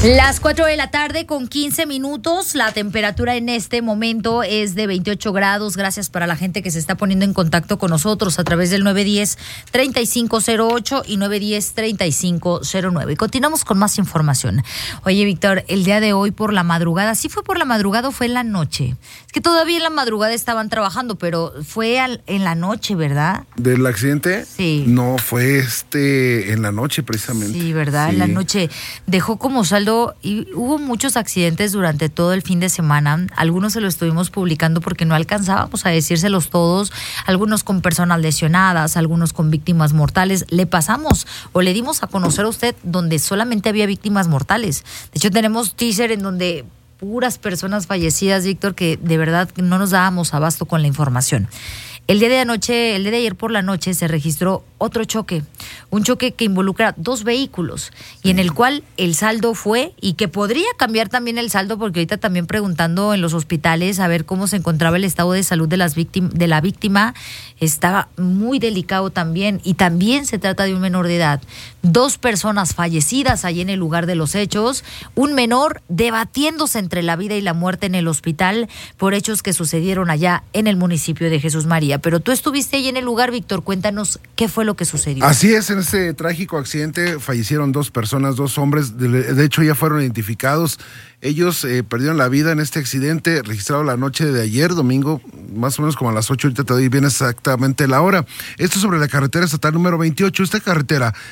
Las 4 de la tarde con 15 minutos, la temperatura en este momento es de 28 grados. Gracias para la gente que se está poniendo en contacto con nosotros a través del 910-3508 y 910-3509. Y continuamos con más información. Oye, Víctor, el día de hoy por la madrugada, ¿sí fue por la madrugada o fue en la noche? Es que todavía en la madrugada estaban trabajando, pero fue en la noche, ¿verdad? ¿Del accidente? Sí. No, fue en la noche precisamente. Sí, ¿verdad? Sí. En la noche dejó como saldo, y hubo muchos accidentes durante todo el fin de semana. Algunos se los estuvimos publicando porque no alcanzábamos a decírselos todos, algunos con personas lesionadas, algunos con víctimas mortales. Le pasamos o le dimos a conocer a usted donde solamente había víctimas mortales. De hecho, tenemos teaser en donde puras personas fallecidas, Víctor, que de verdad no nos dábamos abasto con la información. El día de ayer por la noche se registró otro choque, un choque que involucra dos vehículos y en el cual el saldo fue, y que podría cambiar también el saldo, porque ahorita también preguntando en los hospitales a ver cómo se encontraba el estado de salud de la víctima, estaba muy delicado también, y también se trata de un menor de edad. 2 personas fallecidas allí en el lugar de los hechos, un menor debatiéndose entre la vida y la muerte en el hospital por hechos que sucedieron allá en el municipio de Jesús María. Pero tú estuviste ahí en el lugar, Víctor, cuéntanos qué fue lo que sucedió. Así es, en este trágico accidente fallecieron 2 personas, 2 hombres, de hecho ya fueron identificados. Ellos perdieron la vida en este accidente registrado la noche de ayer, domingo, más o menos como a las 8, ahorita te doy bien exactamente la hora. Esto sobre la carretera estatal número 28, esta carretera